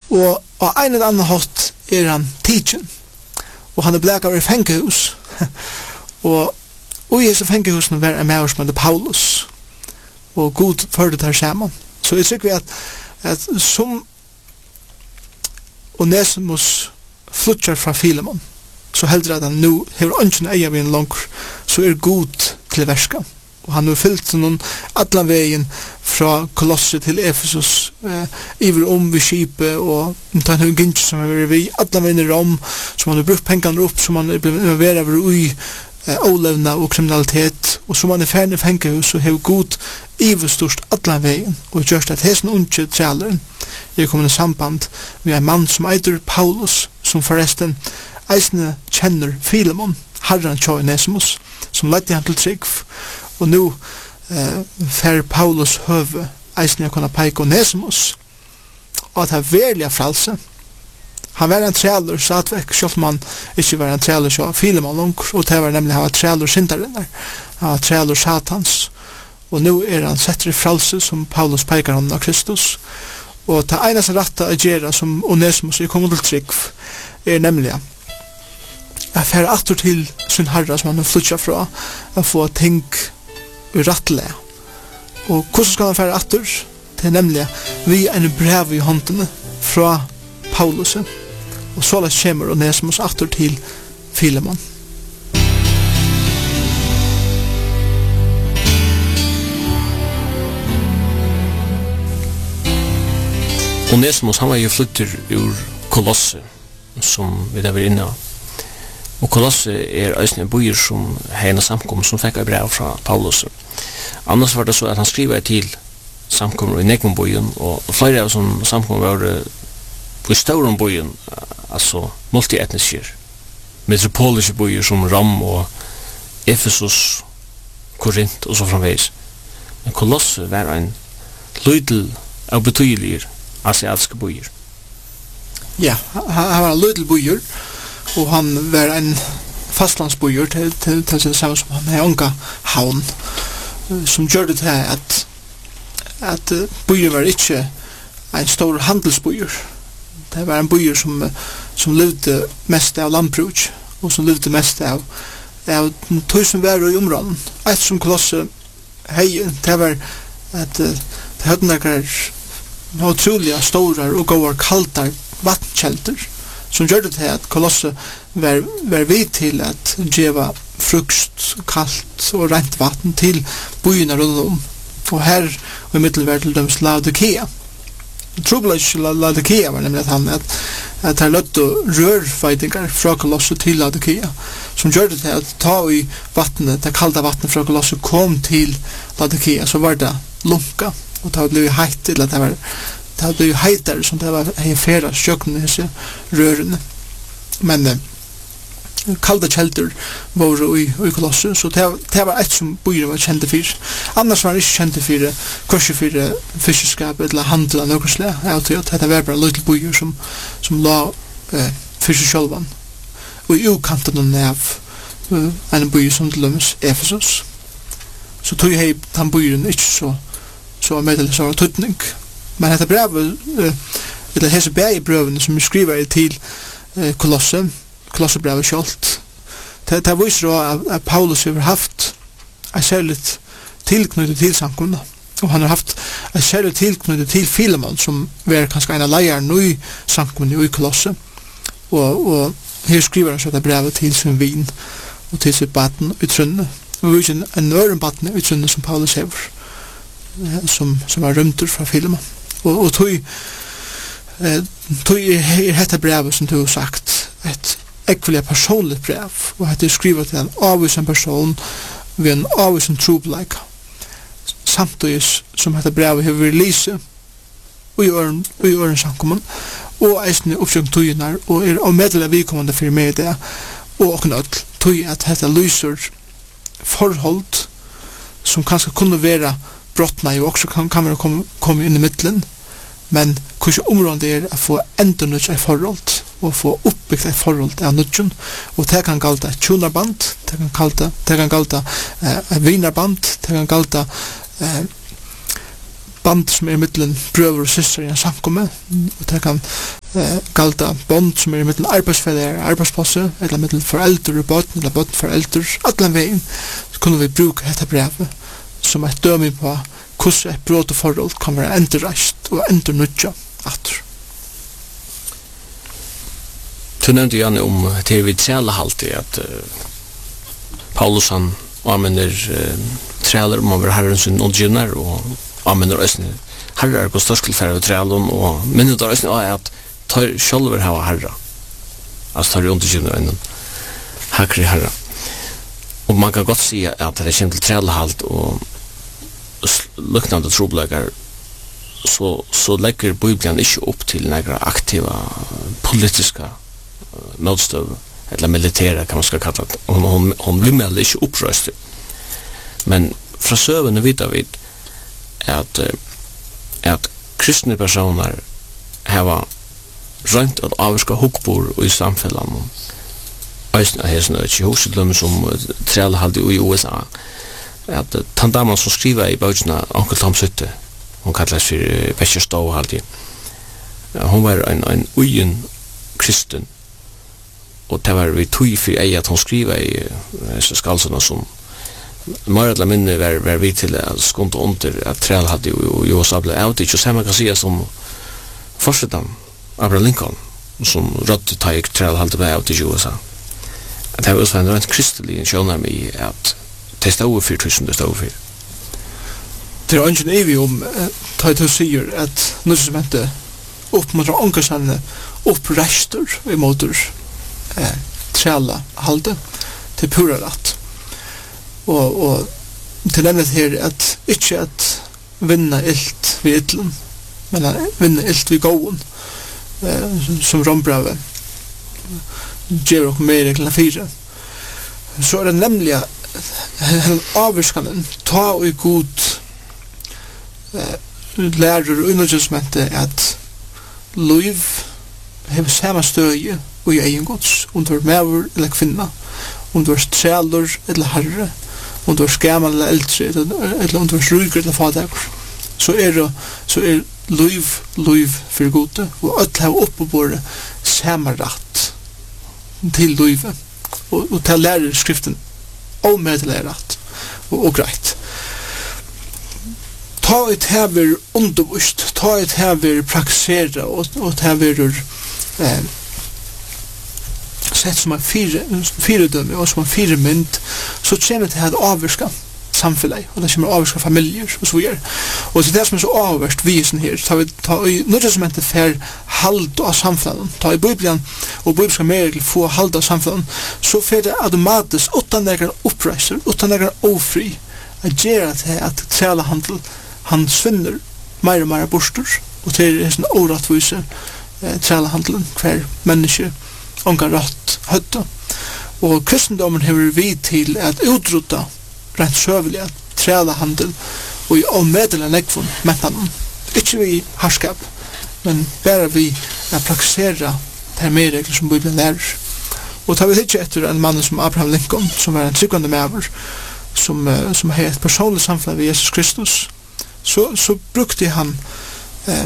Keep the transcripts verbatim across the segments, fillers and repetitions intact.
og av en eller annen hatt er han tidsen, og han er blevet i fengehus, og og i hese fengehusene var en med som heter Paulus, og god førde der sammen. Så jeg tykker vi at, at som Onesimus flytter fra Filemon, så heldur at han nu hever ønsken eia vi en langer, så er god til verska. Og han har fyllt noen atlan veien fra Kolosset til Efesus, eh, iver om vi skipet, og han har gynnt som har vært vi, atlan veien i Rom, som han har brukt pengene opp, som han har blitt involveret over ui, eh, olevna og kriminalitet, og som han er ferdig fengehus, så har god iver størst atlan veien, og gjørst at hesen unge træleren er kommet i samband med en mann som eitur Paulus, som forresten eisne kjenner Filemon, herran tjå Onesimus, som leidde han til trygg, og nu eh, fer Paulus høve eisne jeg kunne peike Onesimus, og at han verlig fralse. Han var en træler satvekk, selv om han ikke var en træler så Filemon langt, og det var nemlig han var træler syndarinnar, han var træler satans, og nu er han setter i fralse som Paulus peikar han av Kristus, og det eneste rette å gjøre som Onesimus er kommet til trygg, er nemlig jeg fer atter til sin herre som han har flyttet fra, å få ting urattelige. Og hvordan skal han fer atter? Det er nemlig vi er en brev i håndene fra Paulus, og så lest kommer Onesimus atter til Filemon. Onesimus, han var jo flytter ur Kolosse, som vi der var inne av. Og Kolosse er eisne bøyer som heina samkom som fikk et brev fra Paulus. Annars var det så at han skriver til samkommer i Negmonbøyen, og flere av som samkommer var på større bøyen, altså multietniske, metropoliske bøyer som Rom og Efesus, Korint og så framveis. Men Kolosse var en lydel av betydelige asiatiske bøyer. Ja, han var en lydel bøyer, og han var en fastlandsbøyer til, til, til det samme som han er unga havn, som gjør det til at at uh, bøyer var ikke en stor handelsbøyer. Det var en bøyer som, som levde mest av landbruk, og som levde mest av av tog som var i områden. Et som Kolosse hei, det var at uh, det hadde nekker utrolig store og gode kaltar vatnkjelter, som gjør det til at Kolosse var, var vidt til at gjeva frukst, kallt og rent vatten til byene rundt om. Og her og i middel var til døms Laodikea. Trobelig Laodikea var nemlig at han at, at han løtte rørfeitingar fra Kolosse til Laodikea, som gjør det til at ta i vattnet, det kalda vattnet fra Kolosse kom til Laodikea, så var det lunka, og det ble heit til at det var det ble heitere som det var hei færa sjøkken i disse rørene. Men eh, kalda kjelter var i, i Kolosse, så det, det var et som bøyre var kjente for. Annars var han ikke kjente for korsi for fiskeskap eller handel av noe slag. Det var bare lite bøyre som, som la eh, fiskeskjolvan. Og i ukanten av uh, en bøyre som til dømes Efesus. Så tog jeg den bøyren ikke så, så medelig så var tøtning. Men dette brevet, uh, eller hese begge brevene som vi skriver til uh, Kolosse, Kolossebrevet kjolt, det, det viser også at Paulus har haft en særlig tilknyttet til samkomna, og han har haft en særlig tilknyttet til Filemon, som var kanskje en av leieren i samkomna i Kolosse, og, og her skriver han så det brevet til sin vin og til sitt baten i trunne, og vi har en øren baten i trunne som Paulus hever, som, som var rymter fra Filemon, og, og tog eh, tog er dette brevet som du har sagt et ekvelig personligt brev, og at det skriver til en avvisen person ved en avvisen trobeleik, samtidig som dette brevet har vært lyse og i øren samkommen, og eisne oppsøkt tøyene, og er og meddelig vidkommende for meg det, og oknøtt tøy at dette lyser forhold som kanskje kunne være brottene, og også kan, kan være komme, komme inn i midtelen, men hvordan området er å få enda nødt i forhold, og få oppbyggt et forhold av nødgen, og det kan kalte et tjonarband, det kan kalte, det kan kalte eh, et vinarband, det kan kalte eh, band som er i middelen brøver og syster i en samkomme, og det kan eh, galda bond som er i middelen arbeidsfeller, arbeidsplasser, eller middelen foreldre og bøten, eller bøten foreldre, alle veien, så kunne vi bruke dette brevet som et døme på hvordan et brot og forhold kan være endreist og endrenudja atter. Du nevnte Janne om til vi træla halvt at uh, Paulus han anvender uh, træler om over herren sin ondgjennar og anvender østene herrer på størskelfærre ved trælen og minnet av østene er at tar sjølver hava herra altså tar ondgjennar enn hakri herra og man kan godt si at det er kjent til træla halvt og luknande troblegar så, så legger Bibelen ikke opp til nægra aktiva politiska motstøv eller militæra kan man skal kalla det hon, hon, hon vimmel ikke opprøst men fra søvende vet vi at at kristne personer hava rønt at avska hukbor i samfellan og eisne hesne ikke hosedlømme som trælhaldi i U S A at den damen som skriver i bøkene Onkel Tom Sutte hon kallas for Bescher Stow haldi hon var en, en ugen kristen og det var vi tog for ei at hon skriva i uh, skalsarna som mer eller mindre var, var vi til at skont under at træl hadde jo U S A ble out ikke så man kan si som forsetan Abraham Lincoln som rådde ta i træl hadde ble out i U S A at det var også en rent kristelig sjånar mig at det stod for tusen det stod for det er ikke evig om ta til å sier at noe som heter oppmuntrer ankersene opprester i måter eh, træla halde til pura rett og, og til nemlig her at ikke at vinna illt ved illen men at vinna illt ved gåen eh, som rombrave gjør og mer regler fire så er det nemlig en avvirskanen ta og i god eh, lærer og undergjørsmente at liv har samme støye og i egen gods om du er maver eller kvinna om du er træler eller herre om du er skamal eller eldre eller om du er ryger eller fadegur så er så er liv liv for gode og alt har oppe på samme rett til livet og, og til lærer skriften og med til læret og, og greit ta et hever undervist ta et hever praksera og, og et hever eh, sett som en fire, fire dømme og som en fire mynd så kommer det til at avvirska samfellet og det kommer avvirska familjer og så videre og det er det som er så avvirst vi er her ta, ta i nødvendig som heter fer hald av samfellet ta i Bibelen og bibelska regler få hald av samfellet så fer det automatisk utan negra uppreiser utan negra ofri at gjøre til at trælehandel han svinner mer og mer borster og til en sånn åretvise eh, trælehandelen hver menneske ongar rett høtta og kristendommen hever vi til at utrota rent søvelig at trælehandel og i omedelig nekvun mentanen ikke vi harskap men bare vi at praksera de mer regler som Bibelen lærer og tar vi ikke etter en mann som Abraham Lincoln som var en tryggvande maver som, uh, som har et personlig samfunn med Jesus Kristus så, så brukte han eh,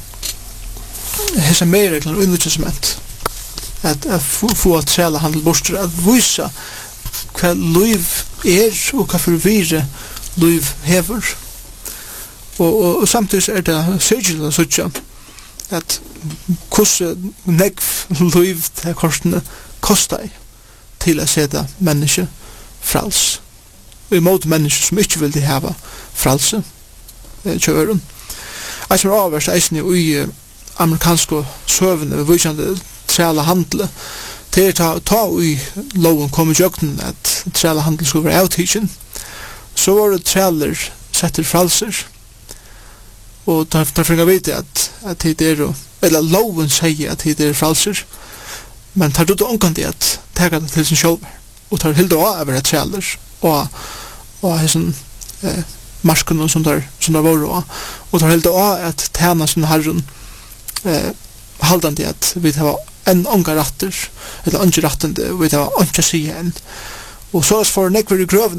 hese mer regler og undertestament at, at få at træla handel borster at vise hva liv er og hva forvirre liv hever og, og, og samtidig er det sørgelig å sørge at hvordan negv liv til korsene kostar til å sette menneske frals og imot mennesker som ikke vil de hava fralse eh, kjøren jeg som er avverst eisne i uh, amerikanske søvende ved vissende træla handle til ta, ta i loven kom i jøkken at træla handle skulle være avtidsen så var det træler setter fralser og da fringa vite at, at det er eller loven sier at det er fralser men tar du det omkant i at tega det til sin sjølver og tar helt av over et træler og og hessen eh, marsken som der som der var og og tar helt av at tjena sin herren eh, haldande at vi tar en onga ratter eller onga rattende vi tar onga sige en og så er for nekver i grøvene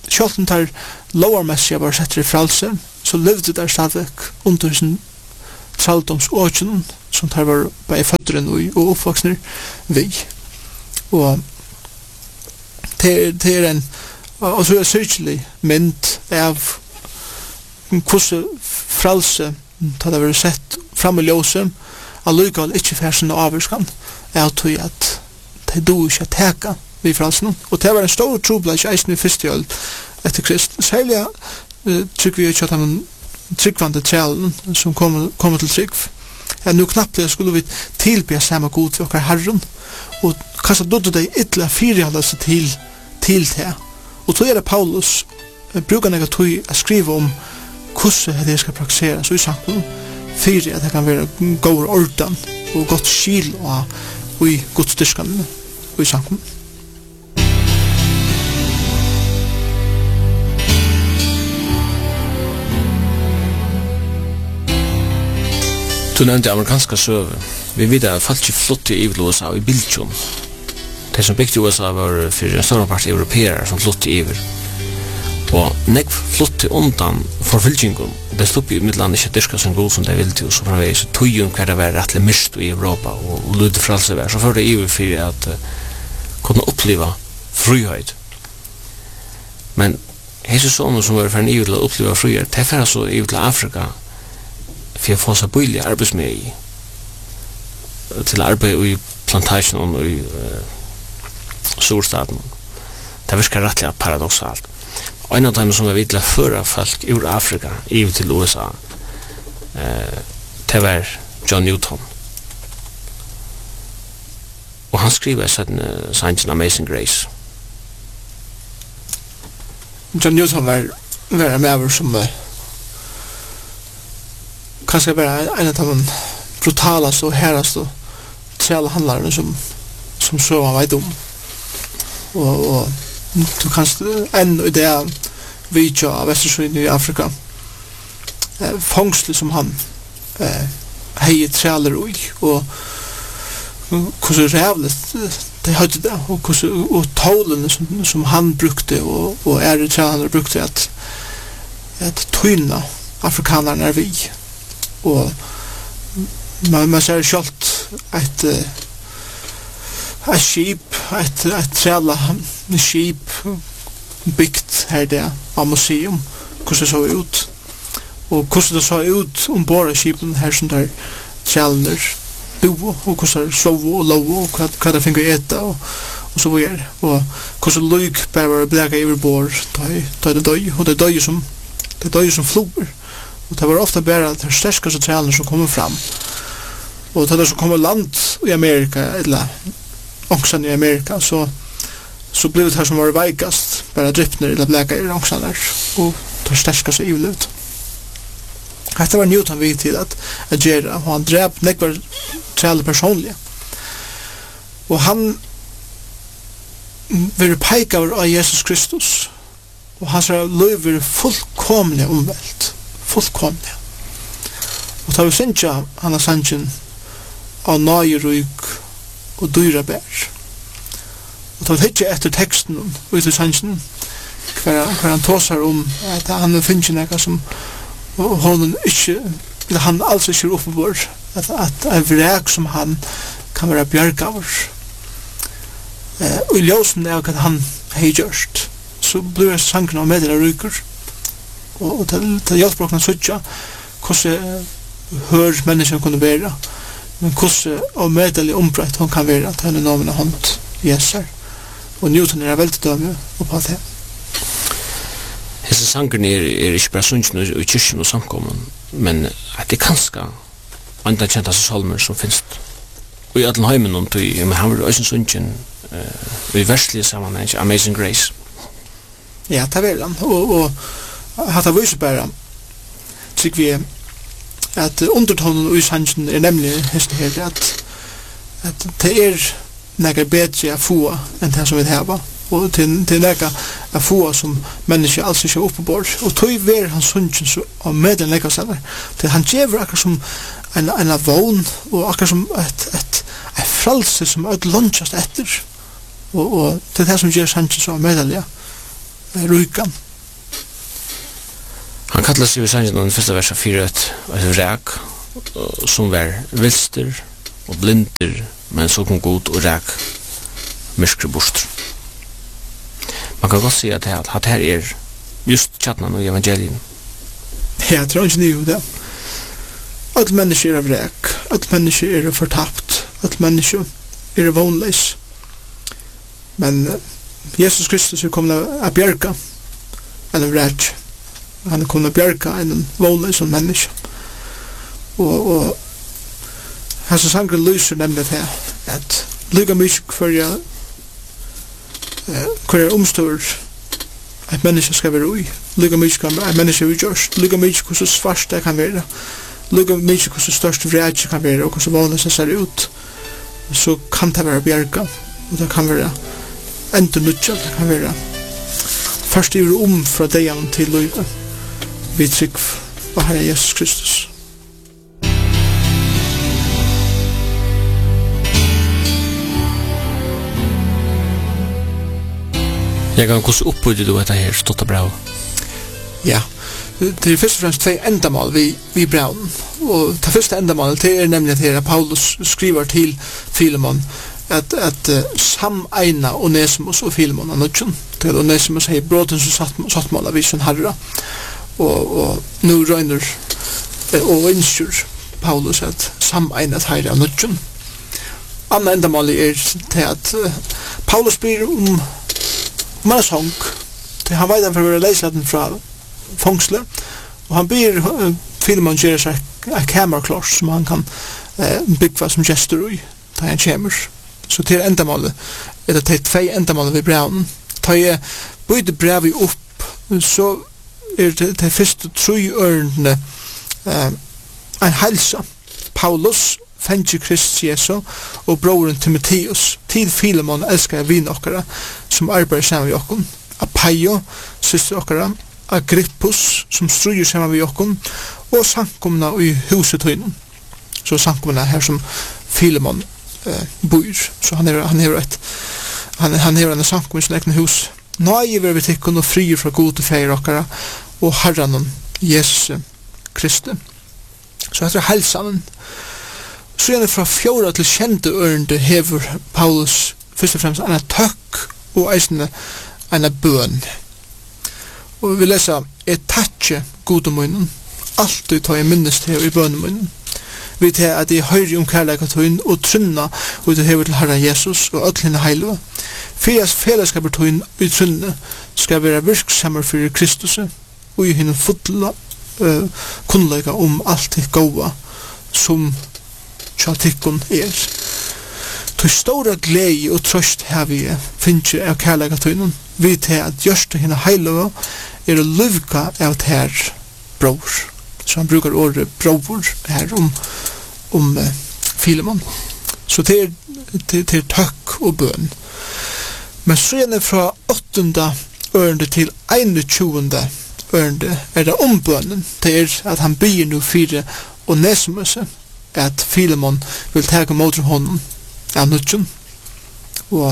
kjolten tar lovarmessig var setter i fralse, så levde der stadigvæk under sin traldomsåkjen, som tar var bei fødderen og, og oppvaksner vi. Og det er en, og så er syrkjelig mynd av hvordan fralse tar det vært sett fram i ljøse, allukal ikkje færsen og avvarskan, er tog at det do ikke at teka vi fralsen. Og det var en stor trobladj eisen i fyrste jøld etter Krist. Særlig uh, trygg vi ikke at han tryggvande trelen som kommer kom til trygg. Ja, nu knappt skulle vi tilbe samme god til okkar herren, og kanskje dodde de ytla fyrhjalda seg til, til det. Og tog er det Paulus uh, brukar nega tog a skriva om hvordan det skal praktisere så i sanken, fyrir at det kan være god ordan og godt skil og, og i godt styrkan og i sanken. Du nevnte amerikanska søve. Vi vet at falt ikke flott i iver U S A i Biltjon. De som bygde U S A var for en større part europeer som flott i iver. Og nekv flott i undan forfylkingen. Det stod i midtlandet ikke dyrka som god som de ville til, og så framvegis tøyen hver det var rettelig mist i Europa og lydde fralse vær. Så før det iver for at uh, kunne oppleva frihet. Men hese sånne som var for en iver til å oppleva frihet, det er så iver til Afrika for å få seg bøylig arbeids med i til arbeid i plantasjen og i uh, storstaden. Det virker rettelig paradoxalt. Og en av dem som var vidt til å føre folk ur Afrika iver til U S A, uh, det var John Newton. Og han skriver i sånn uh, Science and Amazing Grace. John Newton var, var en med som uh, kanskje være en av de brutalast og herrast og trelle handlerne som, som så man vet om. Og, og du kanskje enn i det vidtja av Vestersøyen i Afrika eh, fangslig som han eh, hei treller ui og hvordan rævligt de hadde det og, hvordan, og tålene som, som han brukte og, og er i trellene brukte at at tøyna afrikanerne er vi. Og man, man ser sjalt et et skip et, et trela skip byggt her det av museum hvordan det så ut og hvordan det så ut ombord av skipen her som der trelner bo og hvordan det sov og lov og hva, hva det finner eta og, og så videre og hvordan lyk bare blega over bord da er det døy og det er døy som det er døy som flober. Og det var ofta bare de sterskaste trælene som kommer fram. Og det som kommer land i Amerika, eller ångsan i Amerika, så, så blev det her som var veikast, bare drypner eller blæka i ångsan der, og det sterskaste i livet. Dette var Newton vidt til at, at gjøre, og han drev nekvar træle personlige. Og han vil peika av Jesus Kristus, og hans liv vil fullkomlig omvelt. Fullkomlig. Og ta vi sinja han har sannsyn av nøyryk og dyra bær. Og ta vi hitje etter teksten ut i sannsyn hver, hver han tåsar om at han finner nekka som honen ikke eller han altså ikke er oppebord at, at en vrek som han kan være bjørgavur. Eh, og i ljósen er at han hei gjørst så blir det sangen av medel av ryker og til, til hjelpbrokkene suttja hvordan hør menneskene kunne være men hvordan og medelig ombrett hun kan være til henne nomen av hånd jeser og Newton er veldig dømme oppå det. Hese sangerne er, er ikke bare sunnsjen og kyrkjen og samkommen men at det er kanskje andre kjente salmer som finnes og i alle heimen og han var også sunnsjen i verslige sammenheng Amazing Grace. Ja, det var han og, og hatt av viser bare tykker vi at undertonen i sannsjen er nemlig hest her at, at det er nekka bedre å få enn det som vi har og til, til nekka å få som mennesker alls ikke er oppe på bord og tog ver han sannsjen og medel nekka stedet til han gjever akkur som en, en vogn og akkur som et, et, et fralse som er lunchast etter og, og det er det som gjør sannsjen så medel ja. rykan. Han kallar sig vid sangen den första versen fyra ett, ett räk som var vilster och blinder, men så kom god och räk myskre bort. Man kan godt si at det at her er just tjatnan og evangelien. Ja, jeg tror ikke det er jo det. Alle mennesker er vrek, alle mennesker er fortapt, alle mennesker er vonleis. Men Jesus Kristus er kommet av bjerga en vrek. Han er kommet av bjerga en vonleis en menneske. Og, og hans sangre lyser nemlig det at lyga mykje for jeg hver er omstår et menneske skal være ui. Lyga mykje kan et menneske er utgjørst. Lyga mykje hvordan svart det kan være. Lyga mykje hvordan størst vrede kan være og hvordan vanlig det ser ut. Så kan det være bjerga. Og det kan være enda nødja. Det kan være først i om fra deg til lyga. Vi trygg og Herre Jesus Kristus. Jeg kan hvordan oppbygde du dette her stått av bra? Ja, det er først og fremst tvei endamål vi, vi braun. Og det første endamålet det er nemlig at Paulus skriver til Filemon at, at uh, sameina Onesimus og Filemon av nødjon. Til Onesimus hei bråten som sattmål av visen herra. Og, og nu røyner uh, og innskjur Paulus at sameina herra av nødjon. Anna endamålet er til at uh, Paulus blir om man er sång. Han vet han for å være leisladen fra fangsle. Og han ber uh, Filemon gjøre seg et kamerklors som han kan uh, bygge som gestur i da han kommer. Så til endamålet er det til tvei endamålet ved brevnen. Da jeg bøyde brevet opp, så er det til første tru ørene uh, en helsa. Paulus, Fenji Krist Jesu og broren Timotheus til Filemon elskar vin okkara som arbeider sammen med okkon. Apaio, syster okkara, Agrippus som struer sammen med okkon og sankomna i huset høynen. Så sankomna her som Filemon eh, bor. Så han er han er et han han er en sankom i sin egen hus. Nå er vi tikkun og frier fra god til feir okkara og Herren Jesus Kristi. Så etter helsanen så er det fra fjóra til kjente ørende hever Paulus først og fremst en tøkk og eisende en bøn. Og vi leser et tatje gode munnen alltid tar jeg minnes til i bønnen munnen. Vi tar at jeg høyre om kærleika tøyen og trunna og det hever til Herre Jesus og ødlene heilua. Fyras fellesskaper tøyen i trunne skal være virksammer for Kristus og i henne fotla uh, kunnleika om alt det gåa som tjaltikkun er. Til stora glei og trøst her vi finnje av kærleika tøynun. Vi til at gjørste henne heilua er å luvka av her bror. Så han brukar året bror her om, om uh, Filemon. Så det er, det, det er tøkk og bøn. Men så er det fra åttenda ørende til einogtjuende ørende er det om bønnen. Det er at han byr nu fire og Onesimus at Filemon vil tega mot honom av nødjon. Og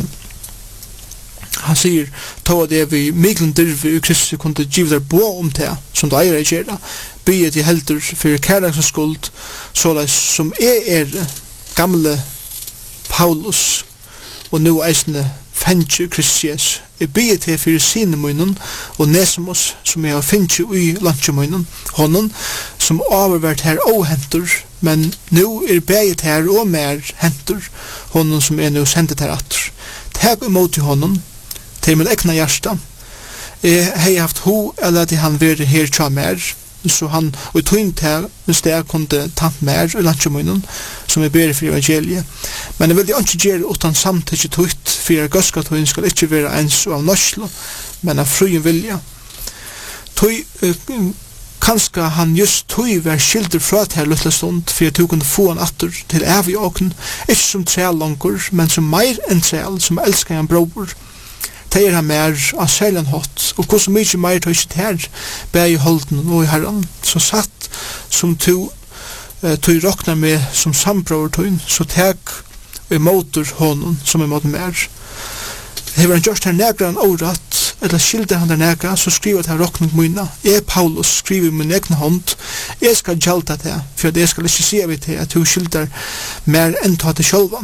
han sier to at det er vi miklen dyrvi i Kristus kunne giv der bo om det som du eier ei gjerda bygge til heldur for kærleksens skuld såleis som er er gamle Paulus og nu eisne Fenji Kristus er bygge til for sine munnen og Onesimus som er Fenji i landsmunnen honom som overvært her og hentur men nu er beget her og mer hentur honom som er nu sendet her atter. Teg imot i honom til min egna hjärsta. Jeg har haft ho eller at han være her tja mer så han og i tøyn til hvis det kunne tant mer i landsmunnen som er bedre for evangeliet. Men jeg vil ikke gjøre utan samtidig tøyt for at gøskatøyen skal ikke være ens av norslo men av fruen vilja. Tøy uh, kanskje han just tøy var skilder fra et her luttla stund for at du kunne få han atter til evig åken ikke som træl langer men som meir enn træl som elskar han bror. Det er han mer av særlig hatt og hvordan mykje meir tøy sitt her bæg i holden og i herran så satt som to uh, tøy råknar med som sambror tøyn så teg i motor honom som i måten mer. Det var en gjørst her negran året eller skilder han der nega, så skriver det her rokning mina. Jeg, Paulus, skriver min egen hånd. Jeg skal gjalda det, for jeg skal ikke si av det at du skilder mer enn ta til sjølvan.